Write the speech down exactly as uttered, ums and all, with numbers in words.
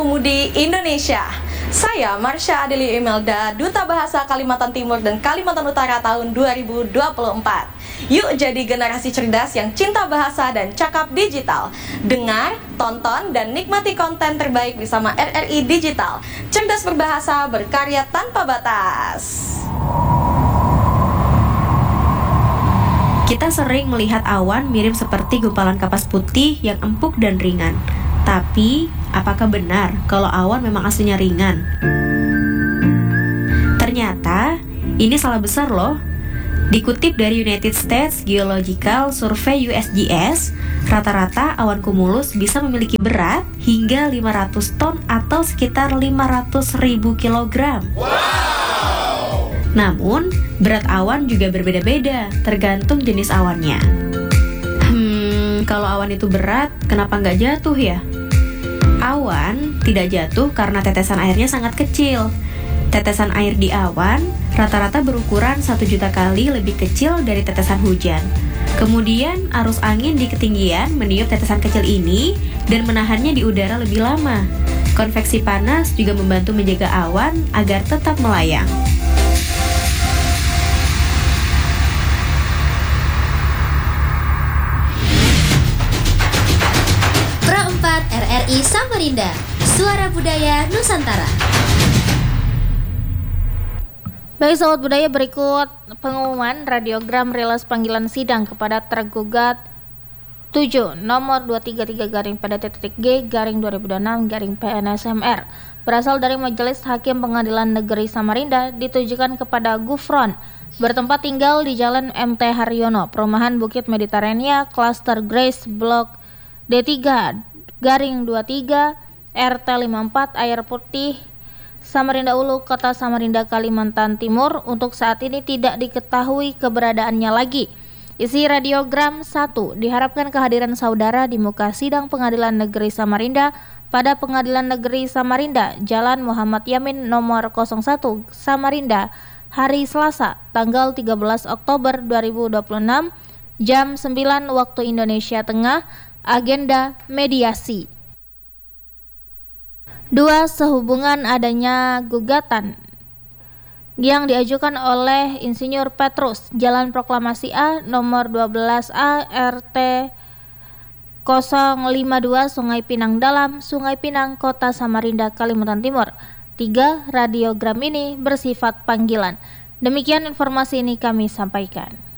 Pemudi Indonesia. Saya Marsha Adeli Imelda, Duta Bahasa Kalimantan Timur dan Kalimantan Utara tahun dua ribu dua puluh empat. Yuk jadi generasi cerdas yang cinta bahasa dan cakap digital. Dengar, tonton, dan nikmati konten terbaik bersama R R I Digital. Cerdas berbahasa, berkarya tanpa batas. Kita sering melihat awan mirip seperti gumpalan kapas putih yang empuk dan ringan. Tapi, apakah benar kalau awan memang aslinya ringan? Ternyata, ini salah besar loh. Dikutip dari United States Geological Survey U S G S, rata-rata awan kumulus bisa memiliki berat hingga lima ratus ton atau sekitar lima ratus ribu kilogram. Wow! Namun, berat awan juga berbeda-beda, tergantung jenis awannya. Hmm, kalau awan itu berat, kenapa nggak jatuh ya? Awan tidak jatuh karena tetesan airnya sangat kecil. Tetesan air di awan rata-rata berukuran satu juta kali lebih kecil dari tetesan hujan. Kemudian arus angin di ketinggian meniup tetesan kecil ini dan menahannya di udara lebih lama. Konveksi panas juga membantu menjaga awan agar tetap melayang. Pro empat R R I Samarinda, Suara Budaya Nusantara. Baik sobat budaya, berikut pengumuman radiogram rilis panggilan sidang kepada tergugat tujuh nomor dua tiga tiga garing P D T titik G garing dua ribu dua puluh enam garing P N S M R berasal dari Majelis Hakim Pengadilan Negeri Samarinda ditujukan kepada Gufron bertempat tinggal di Jalan M T Haryono, Perumahan Bukit Mediterania, Cluster Grace, Blok D tiga garing dua puluh tiga R T lima puluh empat Air Putih Samarinda Ulu, Kota Samarinda, Kalimantan Timur. Untuk saat ini tidak diketahui keberadaannya lagi. Isi radiogram satu, diharapkan kehadiran saudara di muka sidang Pengadilan Negeri Samarinda pada Pengadilan Negeri Samarinda, Jalan Muhammad Yamin nomor nol satu, Samarinda, hari Selasa, tanggal tiga belas Oktober dua ribu dua puluh enam, jam sembilan waktu Indonesia Tengah, agenda mediasi. Dua, sehubungan adanya gugatan yang diajukan oleh Insinyur Petrus, Jalan Proklamasi A nomor dua belas A R T nol lima dua Sungai Pinang Dalam, Sungai Pinang, Kota Samarinda, Kalimantan Timur. Tiga, radiogram ini bersifat panggilan. Demikian informasi ini kami sampaikan.